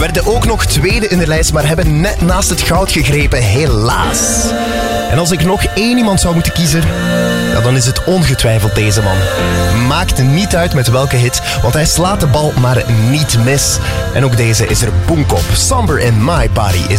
Werden ook nog tweede in de lijst, maar hebben net naast het goud gegrepen, helaas. En als ik nog één iemand zou moeten kiezen, ja, dan is het ongetwijfeld deze man. Maakt niet uit met welke hit, want hij slaat de bal maar niet mis. En ook deze is er boomkop. Somber in My Body is